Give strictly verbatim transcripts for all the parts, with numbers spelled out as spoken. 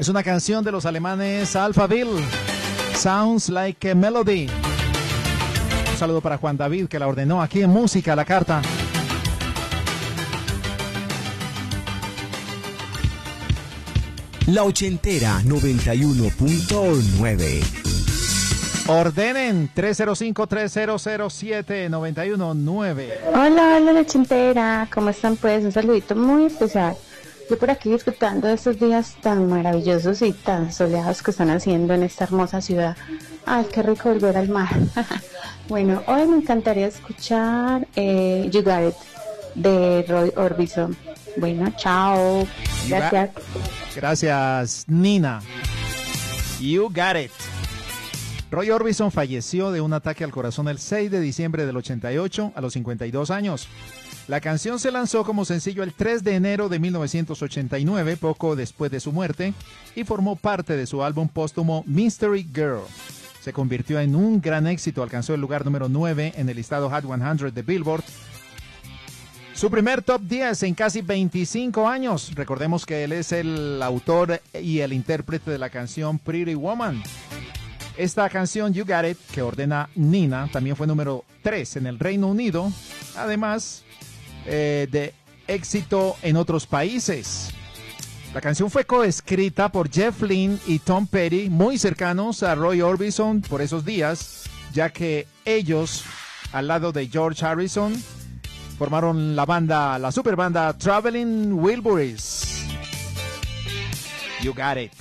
Es una canción de los alemanes Alphaville. Sounds Like a Melody. Un saludo para Juan David, que la ordenó aquí en Música a la Carta. La ochentera noventa y uno punto nueve. Ordenen tres cero cinco, tres cero cero siete, nueve uno nueve. Hola, hola, la ochentera. ¿Cómo están? Pues un saludito muy especial. Yo por aquí disfrutando de estos días tan maravillosos y tan soleados que están haciendo en esta hermosa ciudad. Ay, qué rico volver al mar. Bueno, hoy me encantaría escuchar eh, You Got It de Roy Orbison. Bueno, chao. Gracias. Gracias, Nina. You Got It. Roy Orbison falleció de un ataque al corazón el seis de diciembre del ochenta y ocho a los cincuenta y dos años. La canción se lanzó como sencillo el tres de enero de mil novecientos ochenta y nueve, poco después de su muerte, y formó parte de su álbum póstumo Mystery Girl. Se convirtió en un gran éxito, alcanzó el lugar número nueve en el listado Hot cien de Billboard. Su primer top diez en casi veinticinco años. Recordemos que él es el autor y el intérprete de la canción Pretty Woman. Esta canción You Got It, que ordena Nina, también fue número tres en el Reino Unido, además eh, de éxito en otros países. La canción fue coescrita por Jeff Lynne y Tom Petty, muy cercanos a Roy Orbison por esos días, ya que ellos, al lado de George Harrison, formaron la banda, la super banda Traveling Wilburys. You Got It.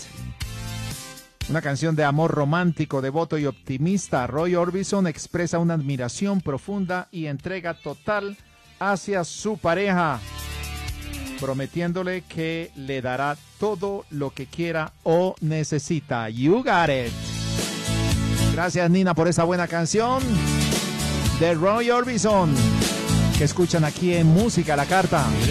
Una canción de amor romántico, devoto y optimista. Roy Orbison expresa una admiración profunda y entrega total hacia su pareja, prometiéndole que le dará todo lo que quiera o necesita. You Got It. Gracias, Nina, por esa buena canción de Roy Orbison, que escuchan aquí en Música a la Carta.